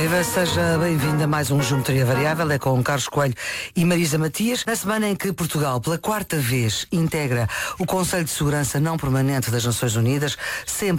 Viva, seja bem-vinda a mais um Geometria Variável, é com Carlos Coelho e Marisa Matias. Na semana em que Portugal, pela quarta vez, integra o Conselho de Segurança Não Permanente das Nações Unidas, sempre